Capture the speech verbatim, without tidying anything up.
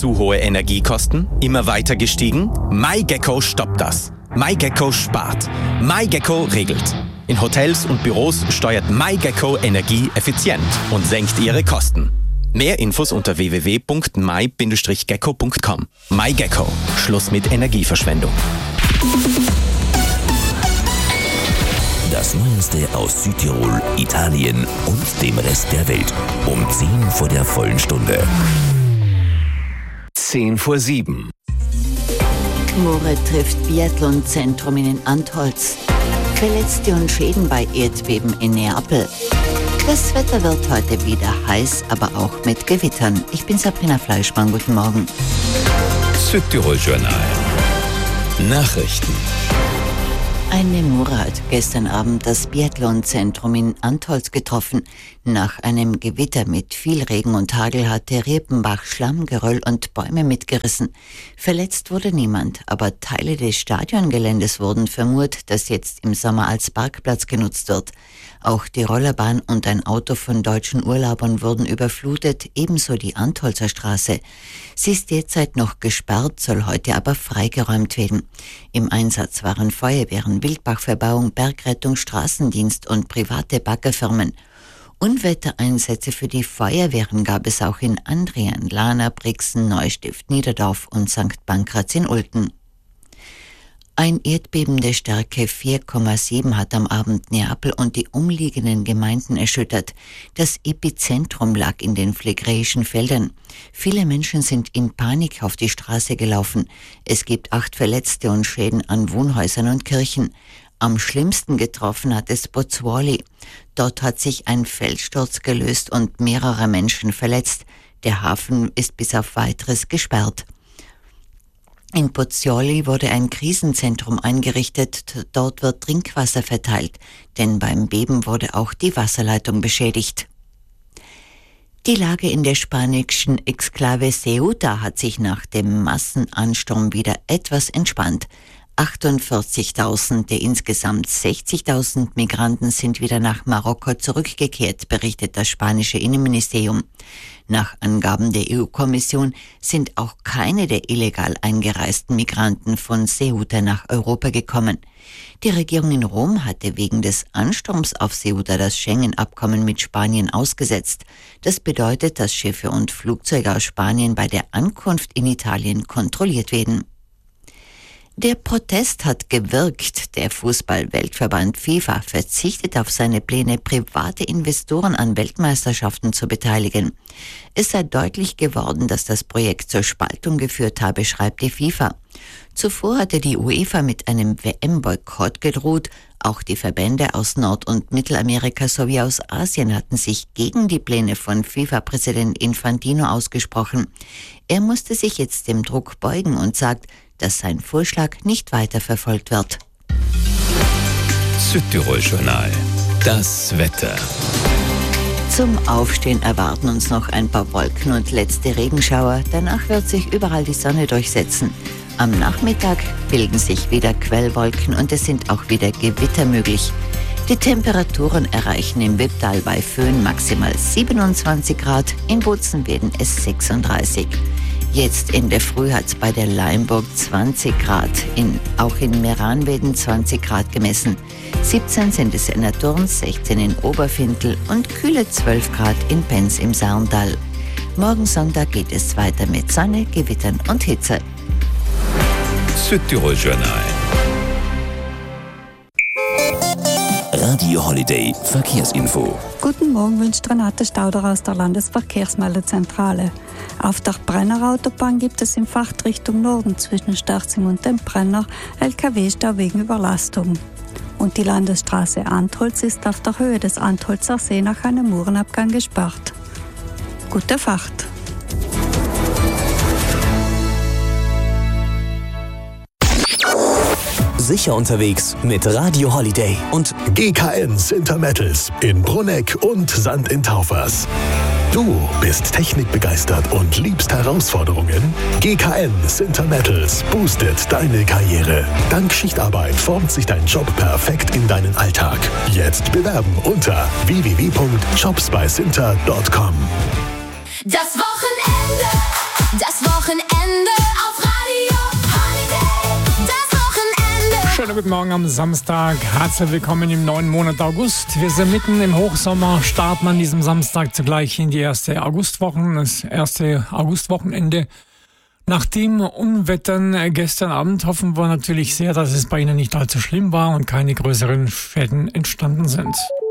Zu hohe Energiekosten? Immer weiter gestiegen? MyGecko stoppt das. MyGecko spart. MyGecko regelt. In Hotels und Büros steuert MyGecko Energie effizient und senkt ihre Kosten. Mehr Infos unter w w w punkt my Bindestrich gecko punkt com. MyGecko. Schluss mit Energieverschwendung. Das Neueste aus Südtirol, Italien und dem Rest der Welt. Um zehn vor der vollen Stunde. zehn vor sieben. Moore trifft Biathlon-Zentrum in Antholz. Verletzte und Schäden bei Erdbeben in Neapel. Das Wetter wird heute wieder heiß, aber auch mit Gewittern. Ich bin Sabrina Fleischmann, guten Morgen. Südtirol Journal. Nachrichten. Eine Murre hat gestern Abend das Biathlon-Zentrum in Antholz getroffen. Nach einem Gewitter mit viel Regen und Hagel hatte Riepenbach Schlammgeröll und Bäume mitgerissen. Verletzt wurde niemand, aber Teile des Stadiongeländes wurden vermurt, das jetzt im Sommer als Parkplatz genutzt wird. Auch die Rollerbahn und ein Auto von deutschen Urlaubern wurden überflutet, ebenso die Antholzer Straße. Sie ist derzeit noch gesperrt, soll heute aber freigeräumt werden. Im Einsatz waren Feuerwehren, Wildbachverbauung, Bergrettung, Straßendienst und private Baggerfirmen. Unwettereinsätze für die Feuerwehren gab es auch in Andrian, Lahna, Brixen, Neustift, Niederdorf und Sankt Pankraz in Ulten. Ein Erdbeben der Stärke vier Komma sieben hat am Abend Neapel und die umliegenden Gemeinden erschüttert. Das Epizentrum lag in den phlegräischen Feldern. Viele Menschen sind in Panik auf die Straße gelaufen. Es gibt acht Verletzte und Schäden an Wohnhäusern und Kirchen. Am schlimmsten getroffen hat es Pozzuoli. Dort hat sich ein Felssturz gelöst und mehrere Menschen verletzt. Der Hafen ist bis auf Weiteres gesperrt. In Pozzuoli wurde ein Krisenzentrum eingerichtet. Dort wird Trinkwasser verteilt, denn beim Beben wurde auch die Wasserleitung beschädigt. Die Lage in der spanischen Exklave Ceuta hat sich nach dem Massenansturm wieder etwas entspannt. achtundvierzigtausend der insgesamt sechzigtausend Migranten sind wieder nach Marokko zurückgekehrt, berichtet das spanische Innenministerium. Nach Angaben der E U-Kommission sind auch keine der illegal eingereisten Migranten von Ceuta nach Europa gekommen. Die Regierung in Rom hatte wegen des Ansturms auf Ceuta das Schengen-Abkommen mit Spanien ausgesetzt. Das bedeutet, dass Schiffe und Flugzeuge aus Spanien bei der Ankunft in Italien kontrolliert werden. Der Protest hat gewirkt. Der Fußball-Weltverband FIFA verzichtet auf seine Pläne, private Investoren an Weltmeisterschaften zu beteiligen. Es sei deutlich geworden, dass das Projekt zur Spaltung geführt habe, schreibt die FIFA. Zuvor hatte die UEFA mit einem W M-Boykott gedroht. Auch die Verbände aus Nord- und Mittelamerika sowie aus Asien hatten sich gegen die Pläne von FIFA-Präsident Infantino ausgesprochen. Er musste sich jetzt dem Druck beugen und sagt, dass sein Vorschlag nicht weiter verfolgt wird. Südtirol Journal. Das Wetter. Zum Aufstehen erwarten uns noch ein paar Wolken und letzte Regenschauer. Danach wird sich überall die Sonne durchsetzen. Am Nachmittag bilden sich wieder Quellwolken und es sind auch wieder Gewitter möglich. Die Temperaturen erreichen im Wipptal bei Föhn maximal siebenundzwanzig Grad, in Bozen werden es sechsunddreißig. Jetzt in der Früh hat es bei der Leimburg zwanzig Grad, in, auch in Meran werden zwanzig Grad gemessen. siebzehn sind es in der Turn, sechzehn in Oberfintel und kühle zwölf Grad in Penz im Saarntal. Morgen Sonntag geht es weiter mit Sonne, Gewittern und Hitze. Südtirol Journal. Radio Holiday Verkehrsinfo. Guten Morgen, wünscht Renate Stauder aus der Landesverkehrsmeldezentrale. Auf der Brenner Autobahn gibt es in Fahrtrichtung Norden zwischen Sterzing und dem Brenner L K W-Stau wegen Überlastung. Und die Landesstraße Antholz ist auf der Höhe des Antholzer See nach einem Murenabgang gesperrt. Gute Fahrt! Sicher unterwegs mit Radio Holiday und G K N Sintermettals in Brunegg und Sand in Taufers. Du bist technikbegeistert und liebst Herausforderungen? G K N Sintermettals boostet deine Karriere. Dank Schichtarbeit formt sich dein Job perfekt in deinen Alltag. Jetzt bewerben unter w w w punkt jobs bei sinter punkt com. Das Wochenende, das Wochenende. Wochenende auf Radio Holiday. Das Wochenende. Schönen guten Morgen am Samstag. Herzlich willkommen im neuen Monat August. Wir sind mitten im Hochsommer, starten an diesem Samstag zugleich in die erste Augustwoche, das erste Augustwochenende. Nach dem Unwettern gestern Abend hoffen wir natürlich sehr, dass es bei Ihnen nicht allzu schlimm war und keine größeren Schäden entstanden sind.